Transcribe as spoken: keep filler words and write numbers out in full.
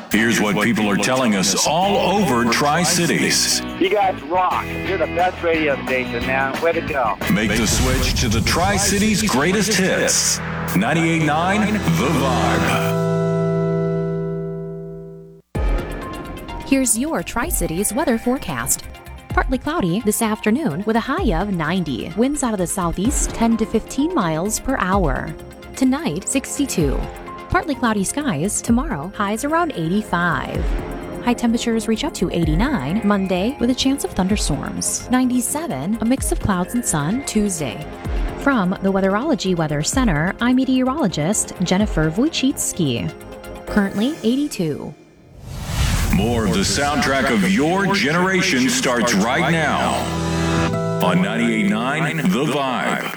Here's what people are telling us all over Tri-Cities. You guys rock. You're the best radio station, man. Way to go. Make the switch to the Tri-Cities greatest hits. ninety-eight point nine The Vibe. Here's your Tri-Cities weather forecast. Partly cloudy this afternoon with a high of ninety. Winds out of the southeast ten to fifteen miles per hour. Tonight, sixty-two. Partly cloudy skies. Tomorrow, highs around eighty-five. High temperatures reach up to eighty-nine. Monday, with a chance of thunderstorms. ninety-seven, a mix of clouds and sun. Tuesday. From the Weatherology Weather Center, I'm meteorologist Jennifer Wojcicki. Currently eighty-two. More of the soundtrack of your generation starts right now on ninety-eight point nine The Vibe.